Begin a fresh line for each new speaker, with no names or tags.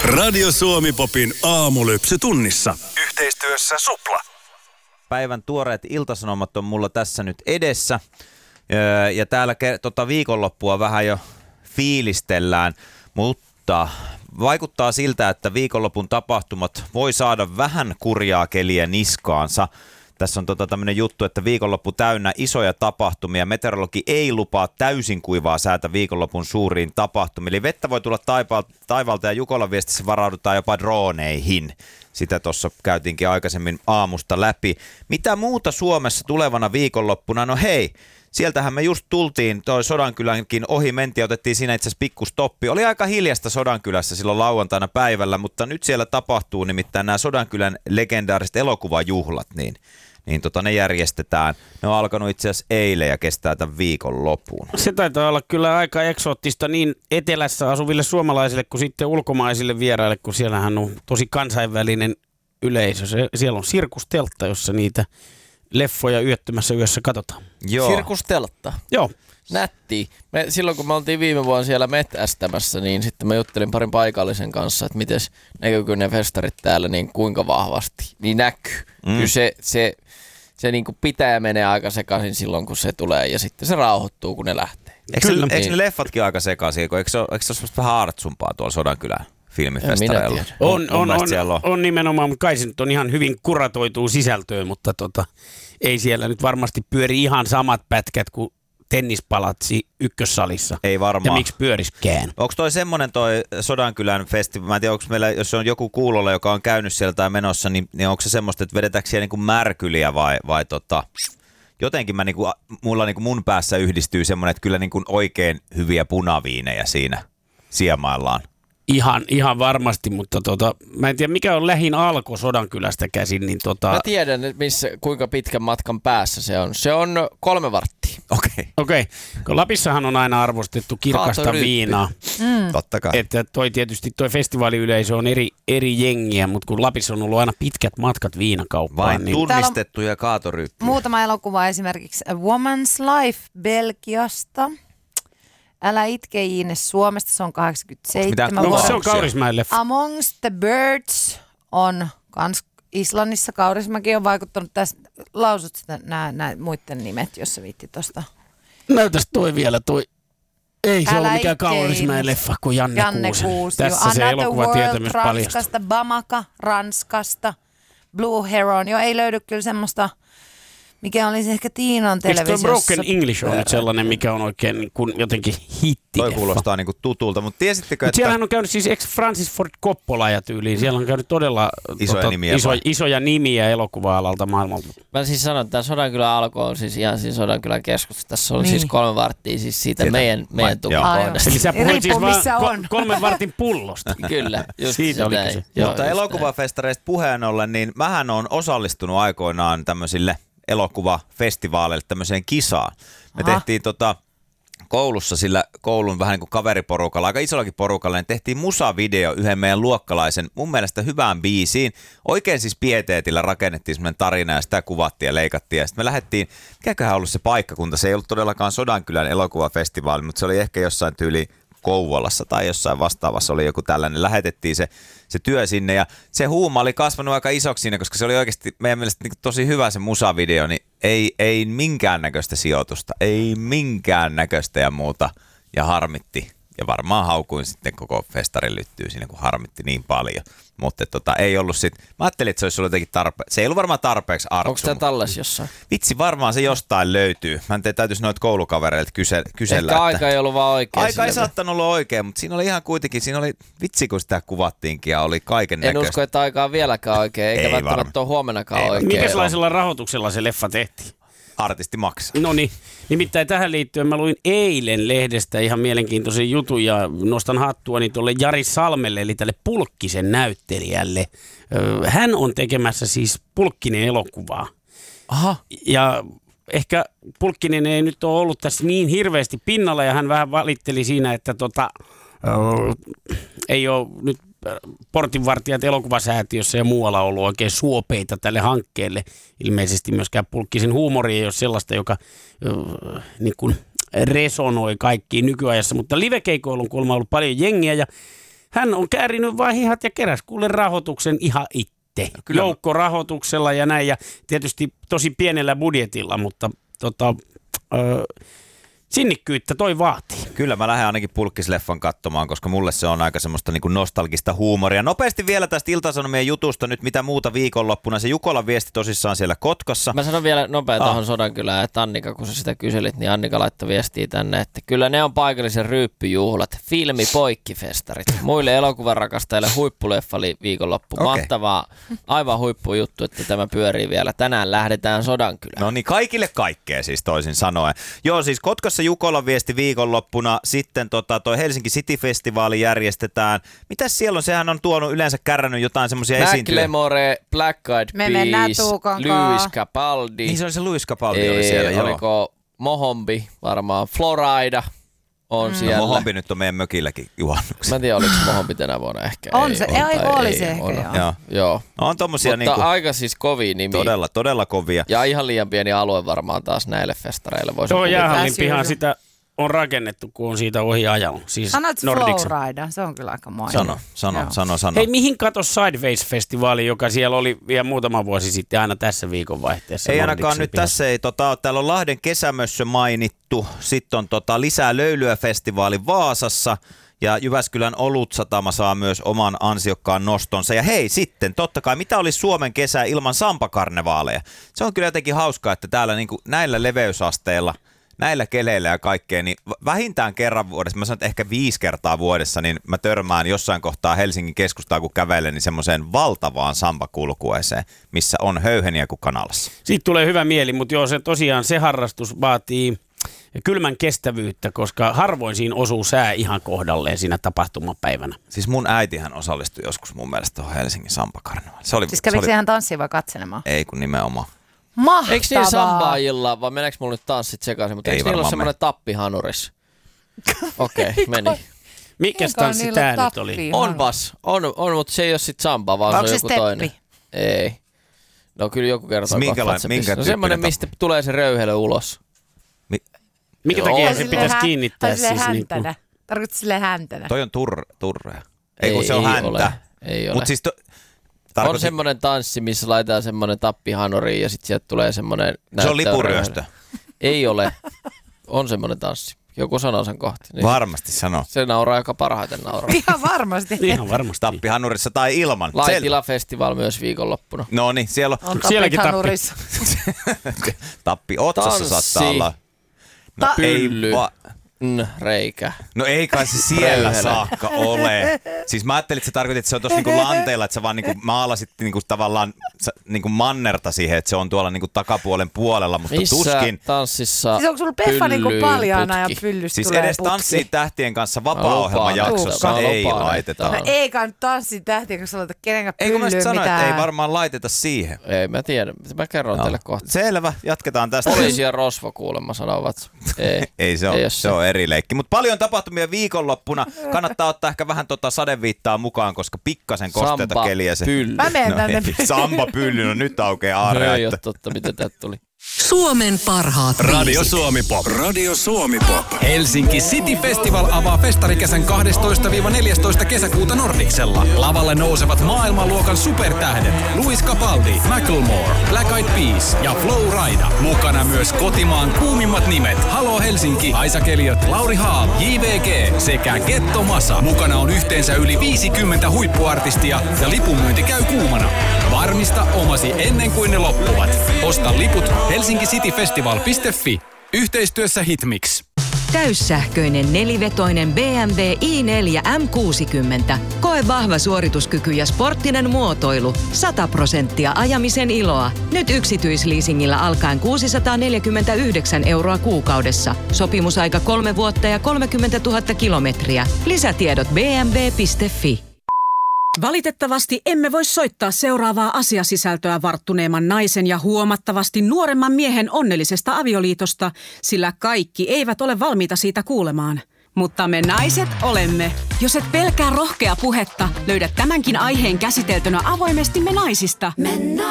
Radio Suomi Popin aamulypsy tunnissa. Yhteistyössä Supla.
Päivän tuoreet iltasanomat on mulla tässä nyt edessä. Ja täällä viikonloppua vähän jo fiilistellään, mutta vaikuttaa siltä, että viikonlopun tapahtumat voi saada vähän kurjaa keliä niskaansa. Tässä on tämmöinen juttu, että viikonloppu täynnä isoja tapahtumia. Meteorologi ei lupaa täysin kuivaa säätä viikonlopun suuriin tapahtumiin. Eli vettä voi tulla taivaalta ja Jukolan viestissä varaudutaan jopa drooneihin. Sitä tuossa käytiinkin aikaisemmin aamusta läpi. Mitä muuta Suomessa tulevana viikonloppuna? No hei, sieltähän me just tultiin, toi Sodankylänkin ohi mentiin, otettiin siinä itse asiassa pikkustoppi. Oli aika hiljasta Sodankylässä silloin lauantaina päivällä, mutta nyt siellä tapahtuu nimittäin nämä Sodankylän legendaariset elokuvajuhlat, niin ne järjestetään. Ne on alkanut itse asiassa eilen ja kestää tämän viikon lopun. Se
taitaa olla kyllä aika eksoottista niin etelässä asuville suomalaisille kuin sitten ulkomaisille vieraille, kun siellähän on tosi kansainvälinen yleisö. Siellä on sirkusteltta, jossa niitä leffoja yöttömässä yössä katsotaan.
Joo. Sirkusteltta?
Joo.
Nätti. Silloin kun me oltiin viime vuonna siellä metästämässä, niin sitten mä juttelin parin paikallisen kanssa, että miten näkyykö ne festarit täällä niin kuinka vahvasti. Niin näkyy. Kyllä se niin kuin pitää ja menee aika sekaisin silloin, kun se tulee ja sitten se rauhoittuu, kun ne lähtee.
Eikö ne leffatkin aika sekaisin? Eikö se ole vähän aartsumpaa tuolla Sodankylän filmifestareilla?
On nimenomaan, mutta kai se nyt on ihan hyvin kuratoituu sisältöön, mutta ei siellä nyt varmasti pyöri ihan samat pätkät kuin tennispalatsi ykkössalissa.
Ei varmaan.
Ja miksi pyöriskään?
Onko toi semmoinen toi Sodankylän festivaali? Mä en tiedä, onko meillä, jos on joku kuulolla, joka on käynyt siellä tai menossa, niin onko se semmoista, että vedetäänkö siellä niinku märkyliä vai jotenkin mulla mun päässä yhdistyy semmoinen, että kyllä niinku oikein hyviä punaviinejä siinä siemaillaan.
Ihan varmasti, mutta mä en tiedä mikä on lähin alko Sodankylästä käsin. Niin
Mä tiedän, kuinka pitkän matkan päässä se on. Se on 3 varttia.
Okei. Kun Lapissahan on aina arvostettu kirkasta viinaa.
Totta kai.
Että tietysti toi festivaaliyleisö on eri jengiä, mutta kun Lapissa on ollut aina pitkät matkat viinakauppaan.
Vain tunnistettuja kaatoryyppiä.
Muutama elokuva esimerkiksi A Woman's Life Belgiasta. Älä itke Ines Suomesta, se on 87 vuotta.
Se on Kaurismäen leffa.
Amongst the Birds on kans Islannissa. Kaurismäki on vaikuttanut tässä. Lausut sitä nämä muiden nimet, jos sä viitti tosta.
Näytäs toi vielä toi. Ei se ole mikään Kaurismäen leffa kuin Janne Kuusen. Tässä se elokuvatietämys paljastuu.
Ranskasta, Bamaka, Ranskasta, Blue Heron. Ei löydy kyllä semmoista. Mikä olisi ehkä Tiinan televisiossa.
Eikö Broken English on nyt sellainen, mikä on oikein niin kuin jotenkin hitti?
Toi kuulostaa niin kuin tutulta, mutta tiesittekö, että
siellähän on käynyt siis Francis Ford Coppola ja tyyliin. Siellä on käynyt todella isoja nimiä elokuva-alalta maailmalta.
Mä siis sanon, että tämä Sodankylän alku on siis ihan siis Sodankylän keskusta. Tässä on siis 3 varttia siis siitä meidän tukipohdasta.
Eli sä puhuit siis vaan 3 vartin pullosta.
Kyllä, just
siitä oli kyse.
Mutta elokuvafestareista puheen ollen, niin mähän on osallistunut aikoinaan tämmöisille elokuvafestivaaleille tämmöiseen kisaan. Me tehtiin koulussa sillä koulun vähän niin kuin kaveriporukalla, aika isollakin porukalla, niin tehtiin musavideo yhden meidän luokkalaisen, mun mielestä hyvään biisiin. Oikein siis pieteetillä rakennettiin semmoinen tarina ja sitä kuvattiin ja leikattiin. Ja sitten me lähdettiin, mikäköhän ollut se paikkakunta, se ei ollut todellakaan Sodankylän elokuvafestivaali, mutta se oli ehkä jossain tyyli Kouvolassa tai jossain vastaavassa oli joku tällainen. Lähetettiin se työ sinne ja se huuma oli kasvanut aika isoksi siinä, koska se oli oikeasti meidän mielestä niin tosi hyvä se musavideo, niin ei minkäännäköistä sijoitusta, ei minkäännäköistä ja muuta ja harmitti. Ja varmaan haukuin sitten koko festarin lyttyy siinä, kun harmitti niin paljon. Mutta ei ollut sit, mä ajattelin, että se olisi ollut jotenkin se ei ollut varmaan tarpeeksi artsu.
Onko tämä talles jossain?
Vitsi, varmaan se jostain löytyy. Mä täytyisi noita koulukavereilta kysellä.
Ehkä aika ei ollut vaan oikein.
Aika ei saattanut olla oikein, mutta siinä oli ihan kuitenkin, vitsi kun sitä kuvattiinkin ja oli kaiken näköistä.
En usko, että aika on vieläkään oikein, eikä välttämättä ole huomenakaan oikein.
Minkälaisella rahoituksella se leffa tehtiin?
Artisti maksaa.
No niin, nimittäin tähän liittyen mä luin eilen lehdestä ihan mielenkiintoisen jutun ja nostan hattuani tuolle Jari Salmelle, eli tälle Pulkkisen näyttelijälle. Hän on tekemässä siis Pulkkinen elokuvaa.
Aha.
Ja ehkä Pulkkinen ei nyt ole ollut tässä niin hirveästi pinnalla ja hän vähän valitteli siinä, että ei ole nyt portinvartijat elokuvasäätiössä ja muualla ollut oikein suopeita tälle hankkeelle. Ilmeisesti myöskään Pulkkisen huumori ei ole sellaista, joka niin kuin resonoi kaikkiin nykyajassa, mutta livekeikoilla on kuulemma ollut paljon jengiä ja hän on käärinyt vaan hihat ja keräs kuule rahoituksen ihan itse.
Kyllä.
Joukkorahoituksella ja näin ja tietysti tosi pienellä budjetilla, mutta sinnikkyyttä toi vaatii.
Kyllä mä lähden ainakin Pulkkisleffan katsomaan, koska mulle se on aika semmoista niin kuin nostalgista huumoria. Nopeasti vielä tästä Ilta-Sanomien jutusta nyt, mitä muuta viikonloppuna. Se Jukolan viesti tosissaan siellä Kotkassa.
Mä sanon vielä nopea tuohon Sodankylään, että Annika, kun sä sitä kyselit, niin Annika laittoi viestiä tänne, että kyllä ne on paikallisen ryyppyjuhlat, filmipoikkifestarit. Muille elokuvan rakastajille huippuleffa viikonloppu.
Okei.
Mahtavaa, aivan huippujuttu, että tämä pyörii vielä. Tänään lähdetään Sodankylään.
No niin, kaikille kaikkea siis toisin sanoen. Joo, siis Kotkassa Jukolan viesti viikonloppuna. Sitten toi Helsinki City-festivaali järjestetään. Mitäs siellä on? Sehän on tuonut yleensä kärrännyt jotain semmoisia esiintyjä.
McLemore, Black Eyed
Me mennään
Peas,
Tuukan
Louis
kaa.
Capaldi.
Niin se oli se Louis Capaldi oli siellä, joo.
Oliko Mohombi varmaan, Florida on siellä.
No, Mohombi nyt on meidän mökilläkin juhannuksena.
Mä en tiedä, oliko Mohombi tänä vuonna ehkä.
On se,
tai
oli se ehkä,
on.
joo.
Joo.
On tommosia
Mutta
niinku
aika siis kovia nimiä.
todella kovia.
Ja ihan liian pieni alue varmaan taas näille festareille.
Tuo jäähallin
As usual.
pihan sitä on rakennettu, kun on siitä ohi ajanut. Siis
Sanoit
Nordicsen.
Flowrida, se on kyllä aika moinen.
Sano.
Hei, mihin kato Sideways-festivaali, joka siellä oli vielä muutama vuosi sitten aina tässä viikonvaihteessa?
Ei ainakaan
Nordicsen
nyt
pihassa.
tässä täällä on Lahden kesämössö mainittu, sitten on lisää löylyä festivaali Vaasassa ja Jyväskylän Olutsatama saa myös oman ansiokkaan nostonsa. Ja hei sitten, totta kai, mitä olisi Suomen kesä ilman sampakarnevaaleja? Se on kyllä jotenkin hauskaa, että täällä niinku näillä leveysasteilla, näillä keleillä ja kaikkea, niin vähintään kerran vuodessa, mä sanon, että ehkä 5 kertaa vuodessa, niin mä törmään jossain kohtaa Helsingin keskustaa, kun kävelen, niin semmoiseen valtavaan sampakulkueeseen, missä on höyheniä kuin kanalassa.
Siitä tulee hyvä mieli, mutta joo, se harrastus vaatii kylmän kestävyyttä, koska harvoin siinä osuu sää ihan kohdalleen siinä tapahtumapäivänä.
Siis mun äitihän osallistui joskus mun mielestä tuohon Helsingin sampakarnevaaliin.
Siis kävikö ihan tanssiin vai katselemaan?
Ei kun nimenomaan.
Mahtavaa!
Eikö niillä sambaajilla, vai meneekö mulla nyt tanssit sekaisin, mutta
Ei
eikö niillä ole
varmaan
semmoinen tappihanuris? Okei, meni.
Mikäs
Eikä
tanssi
niillä
tää nyt
tappi.
oli?
On bas, on, mutta se ei ole sit samba, vaan
Onko
se on
se
joku
steppi?
toinen. Ei. No kyllä joku kertoo.
Siis minkä
WhatsAppissa.
tyyppinen
No semmoinen,
tappi?
mistä tulee se röyhelö ulos.
Mikä
Joo.
takia
Tai
se pitäisi kiinnittää siis
häntänä. Tarkoitatko silleen häntänä?
Toi on turrea. Ei kun se on häntä.
Ole. Ei ole.
Mut siis
On semmoinen tanssi, missä laitetaan semmoinen tappihanuri ja sitten sieltä tulee semmoinen...
se on lipuryöstö.
Ei ole. On semmoinen tanssi. Joku sanoo sen kohti. Niin
Varmasti sano.
se nauraa, joka parhaiten nauraa.
Ihan varmasti.
Ihan varmasti.
Tappihanurissa tai ilman.
Laitila Festival myös viikonloppuna.
No niin, siellä on
On
Sielläkin tappi.
tappihanurissa.
tappi otsassa
Tanssi.
saattaa olla. No,
Pylly.
ei
reikä.
No ei kai se siellä
Röyhelö.
saakka ole. Siis mä ajattelin, että sä tarkoitit, että se on tuossa niinku lanteilla, että sä vaan niinku maalasit niinku tavallaan niinku mannerta siihen, että se on tuolla niinku takapuolen puolella, mutta
Missä
tuskin.
tanssissa
Siis onko sulla Peffa niinku
pyllyy
paljaana ja
putki?
pyllystä
Siis
tulee
edes
putki?
Tanssii tähtien kanssa vapaa-ohjelman
Lupaan,
jaksossa
että
ei
lupaan,
laiteta.
että
No ei kai nyt tanssi tähtiä, kun sä laitat kenenkään
Ei kun mä
pyllyyn
sit sanoin, että
mitään.
ei varmaan laiteta siihen.
Ei, mä tiedän. Mä kerron teille kohta.
Selvä, jatketaan tästä.
Poliisi ja Rosvo kuulemma sanovat. Ei,
Ei se
Ei
on,
oo
se on eri leikki. Mutta paljon tapahtumia viikonloppuna. Kannattaa ottaa ehkä vähän sadeviittaa mukaan, koska pikkasen kosteita
Samba
keliä se.
pylly.
Mä menen tänne.
Samba pylly, no nyt aukeaa
No
aarea.
ei ole totta, mitä täältä tuli.
Suomen parhaat
Radio
biisit.
Suomi Pop. Radio Suomi Pop.
Helsinki City Festival avaa festarikesän 12-14 kesäkuuta Nordicsella. Lavalle nousevat maailmanluokan supertähdet Louis Capaldi, Macklemore, Black Eyed Peas ja Flowrida. Mukana myös kotimaan kuumimmat nimet Halo Helsinki, Aisa Keliot, Lauri Haal, JVG sekä Getto Masa. Mukana on yhteensä yli 50 huippuartistia ja lipunmyynti käy kuumana. Varmista omasi ennen kuin ne loppuvat. Osta liput helsinkicityfestival.fi. Yhteistyössä Hitmix.
Täyssähköinen nelivetoinen BMW i4 M60. Koe vahva suorituskyky ja sporttinen muotoilu. 100% ajamisen iloa. Nyt yksityisleasingillä alkaen 649 € kuukaudessa. Sopimusaika 3 vuotta ja 30 000 kilometriä. Lisätiedot bmw.fi.
Valitettavasti emme voi soittaa seuraavaa asiasisältöä varttuneemman naisen ja huomattavasti nuoremman miehen onnellisesta avioliitosta, sillä kaikki eivät ole valmiita siitä kuulemaan. Mutta me naiset olemme. Jos et pelkää rohkea puhetta, löydät tämänkin aiheen käsiteltynä avoimesti Me naisista.